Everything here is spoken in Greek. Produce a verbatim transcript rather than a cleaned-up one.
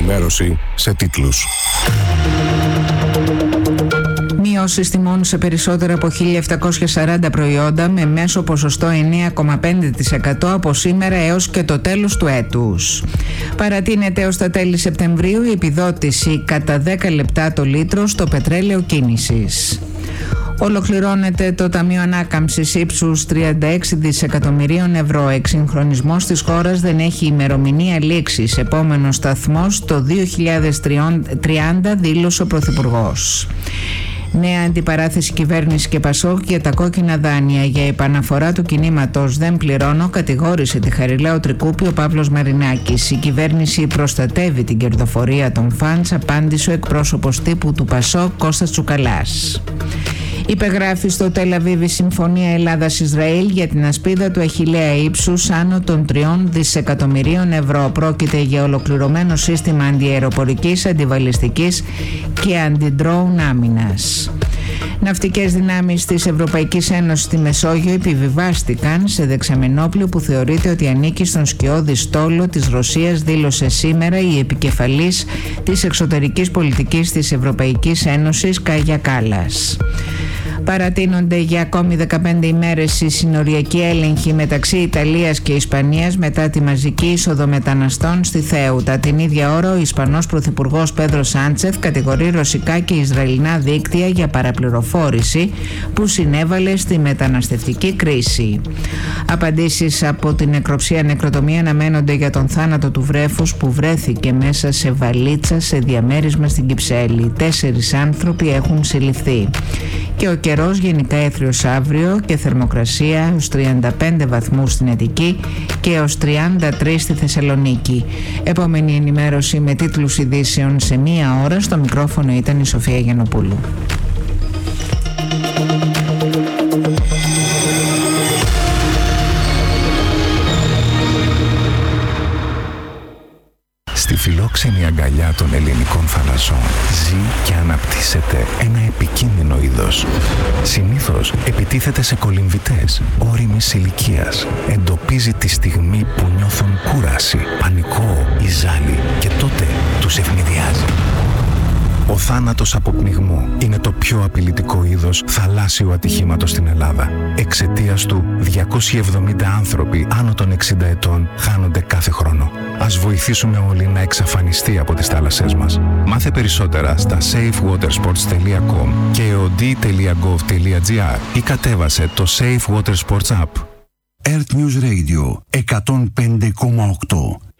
Ενημέρωση σε τίτλους. Μειώσεις τιμών σε περισσότερα από χίλια επτακόσια σαράντα προϊόντα με μέσο ποσοστό εννέα κόμμα πέντε τοις εκατό από σήμερα έως και το τέλος του έτους. Παρατείνεται έως τα τέλη Σεπτεμβρίου η επιδότηση κατά δέκα λεπτά το λίτρο στο πετρέλαιο κίνησης. Ολοκληρώνεται το Ταμείο Ανάκαμψης ύψους τριάντα έξι δισεκατομμυρίων ευρώ. Εξυγχρονισμός της χώρας δεν έχει ημερομηνία λήξης. Επόμενος σταθμός το δύο χιλιάδες τριάντα, δήλωσε ο Πρωθυπουργός. Νέα αντιπαράθεση κυβέρνηση και Πασόκ για τα κόκκινα δάνεια. Για επαναφορά του κινήματος «Δεν πληρώνω», κατηγόρησε τη Χαριλάου Τρικούπη ο Παύλος Μαρινάκης. Η κυβέρνηση προστατεύει την κερδοφορία των φαντς, απάντησε ο εκπρόσωπος τύπου του Πασόκ Κώστας Τσουκαλάς. Υπεγράφει στο Τελ-Αβίβ η Συμφωνία Ελλάδας-Ισραήλ για την ασπίδα του Αχιλλέα ύψους άνω των τριών δισεκατομμυρίων ευρώ. Πρόκειται για ολοκληρωμένο σύστημα αντιαεροπορικής, αντιβαλιστικής και αντιντρόουν άμυνας. Ναυτικές δυνάμεις της Ευρωπαϊκής Ένωσης στη Μεσόγειο επιβιβάστηκαν σε δεξαμενόπλιο που θεωρείται ότι ανήκει στον σκιώδη στόλο της Ρωσίας, δήλωσε σήμερα η επικεφαλής της εξωτερικής πολιτικής της Ευρωπαϊκής Ένωσης, Κάγια Κάλλας. Παρατείνονται για ακόμη δεκαπέντε ημέρες οι συνοριακοί έλεγχοι μεταξύ Ιταλίας και Ισπανίας μετά τη μαζική είσοδο μεταναστών στη Θέουτα. Την ίδια ώρα ο Ισπανός Πρωθυπουργός Πέδρο Σάντσεφ κατηγορεί ρωσικά και ισραηλινά δίκτυα για παραπληροφόρηση που συνέβαλε στη μεταναστευτική κρίση. Απαντήσεις από την νεκροψία νεκροτομία αναμένονται για τον θάνατο του βρέφους που βρέθηκε μέσα σε βαλίτσα σε διαμέρισμα στην Κυψέλη. Τέσσερις άνθρωποι έχουν συλληφθεί. Και ο καιρός γενικά έθριος αύριο και θερμοκρασία έως τριάντα πέντε βαθμούς στην Αττική και έως τριάντα τρία στη Θεσσαλονίκη. Επόμενη ενημέρωση με τίτλους ειδήσεων σε μία ώρα. Στο μικρόφωνο ήταν η Σοφία Γιαννοπούλου. Στη φιλόξενη αγκαλιά των ελληνικών θαλασσών ζει και αναπτύσσεται ένα επικίνδυνο είδος. Συνήθως επιτίθεται σε κολυμβητές ώριμης ηλικίας. Εντοπίζει τη στιγμή που νιώθουν κούραση, πανικό ή ζάλι και τότε τους ευνηδιάζει. Ο θάνατος από πνιγμό είναι το πιο απειλητικό είδος θαλάσσιου ατυχήματος στην Ελλάδα. Εξαιτίας του, διακόσιοι εβδομήντα άνθρωποι άνω των εξήντα ετών χάνονται κάθε χρόνο. Ας βοηθήσουμε όλοι να εξαφανιστεί από τις θάλασσές μας. Μάθε περισσότερα στα safe water sports τελεία com και eod τελεία gov τελεία gr ή κατέβασε το Safe Water Sports App. Earth News Radio εκατόν πέντε κόμμα οκτώ.